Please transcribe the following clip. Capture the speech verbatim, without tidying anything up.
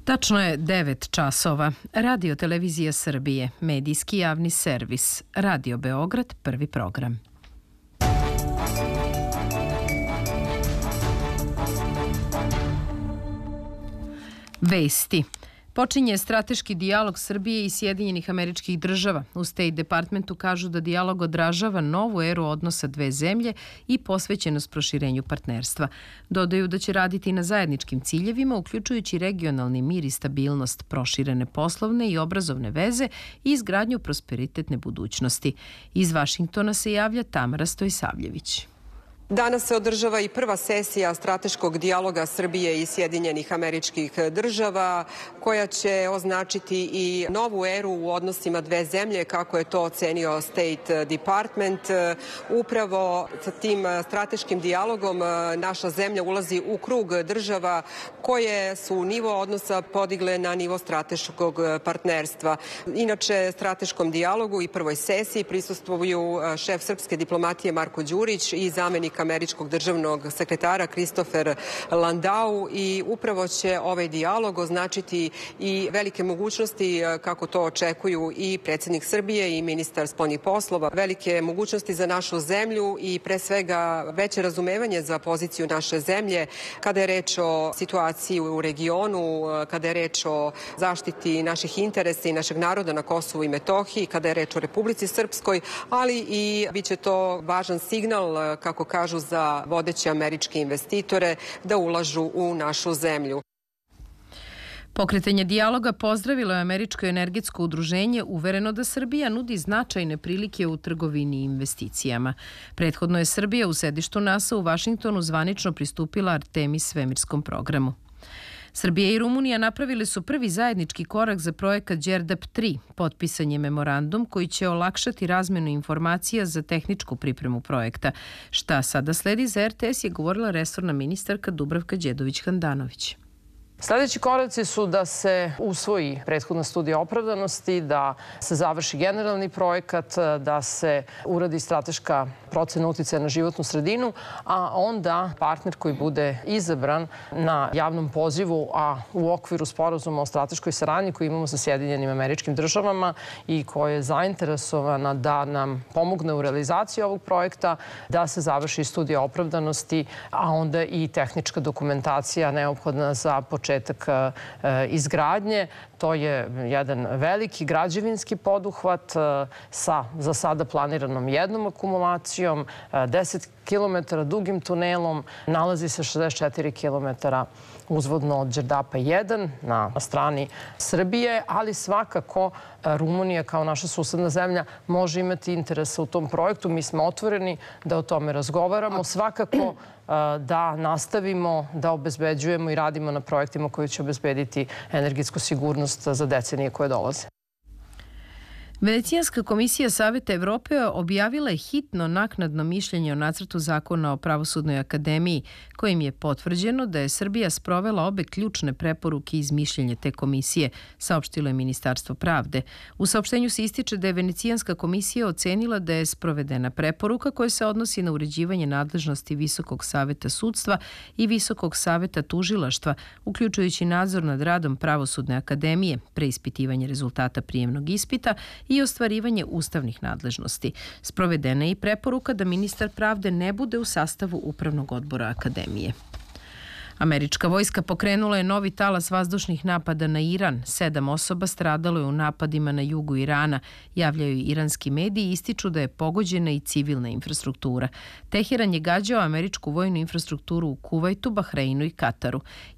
Tačno je devet časova. Radio Televizija Srbije, medijski javni servis, Radio Beograd, prvi program. Vesti. Počinje strateški dijalog Srbije i Sjedinjenih Američkih Država. U State Departmentu kažu da dijalog odražava novu eru odnosa dve zemlje i posvećenost proširenju partnerstva. Dodaju da će raditi na zajedničkim ciljevima, uključujući regionalni mir i stabilnost, proširene poslovne i obrazovne veze i izgradnju prosperitetne budućnosti. Iz Vašingtona se javlja Tamara Stojsavljević. Danas se održava i prva sesija strateškog dijaloga Srbije i Sjedinjenih Američkih Država, koja će označiti i novu eru u odnosima dve zemlje, kako je to ocenio State Department. Upravo sa tim strateškim dijalogom naša zemlja ulazi u krug država koje su nivo odnosa podigle na nivo strateškog partnerstva. Inače, strateškom dijalogu i prvoj sesiji prisustvuju šef srpske diplomatije Marko Đurić i zamenik američkog državnog sekretara Kristofer Landau, i upravo će ovaj dijalog označiti i velike mogućnosti, kako to očekuju i predsjednik Srbije i ministar spoljnih poslova, velike mogućnosti za našu zemlju i pre svega veće razumevanje za poziciju naše zemlje kada je reč o situaciji u regionu, kada je reč o zaštiti naših interesa i našeg naroda na Kosovu i Metohiji, kada je reč o Republici Srpskoj, ali i bit će to važan signal, kako kažu, za vodeće američke investitore da ulažu u našu zemlju. Pokretanje dijaloga pozdravilo je Američko energetsko udruženje, uvereno da Srbija nudi značajne prilike u trgovini i investicijama. Prethodno je Srbija u sedištu NASA u Vašingtonu zvanično pristupila Artemis svemirskom programu. Srbija i Rumunija napravili su prvi zajednički korak za projekat Đerdap tri. Potpisan je memorandum koji će olakšati razmenu informacija za tehničku pripremu projekta. Šta sada sledi za R T S je govorila resorna ministarka Dubravka Đedović-Handanović. Sljedeći koraci su da se usvoji prethodna studija opravdanosti, da se završi generalni projekat, da se uradi strateška procena uticaja na životnu sredinu, a onda partner koji bude izabran na javnom pozivu, a u okviru sporazuma o strateškoj saradnji koji imamo sa Sjedinjenim Američkim Državama i koja je zainteresovana da nam pomogne u realizaciji ovog projekta, da se završi studija opravdanosti, a onda i tehnička dokumentacija neophodna za početak izgradnje. To je jedan veliki građevinski poduhvat sa za sada planiranom jednom akumulacijom, deset kilometara dugim tunelom, nalazi se šezdeset četiri kilometara uzvodno od Đerdapa jedan na strani Srbije, ali svakako Rumunija kao naša susedna zemlja može imati interesa u tom projektu. Mi smo otvoreni da o tome razgovaramo. Svakako da nastavimo da obezbeđujemo i radimo na projektima koji će obezbediti energetsku sigurnost za decenije koje dolaze. Venecijanska komisija Saveta Evrope objavila je hitno naknadno mišljenje o nacrtu zakona o Pravosudnoj akademiji, kojim je potvrđeno da je Srbija sprovela obe ključne preporuke iz mišljenja te komisije, saopštilo je Ministarstvo pravde. U saopštenju se ističe da je Venecijanska komisija ocenila da je sprovedena preporuka koja se odnosi na uređivanje nadležnosti Visokog saveta sudstva i Visokog saveta tužilaštva, uključujući nadzor nad radom Pravosudne akademije, preispitivanje rezultata prijemnog ispita i ostvarivanje ustavnih nadležnosti. Sprovedena je i preporuka da ministar pravde ne bude u sastavu Upravnog odbora Akademije. Američka vojska pokrenula je novi talas vazdušnih napada na Iran. Sedam osoba stradalo je u napadima na jugu Irana. Javljaju iranski mediji i ističu da je pogođena i civilna infrastruktura. Teheran je gađao američku vojnu infrastrukturu u Kuvajtu, Bahreinu i Kataru.